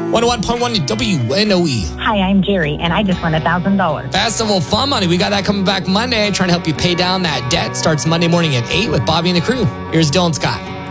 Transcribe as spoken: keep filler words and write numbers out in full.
one oh one point one W N O E. Hi, I'm Jerry, and I just won one thousand dollars. Festival Fun Money. We got that coming back Monday. Trying to help you pay down that debt. Starts Monday morning at eight with Bobby and the crew. Here's Dylan Scott.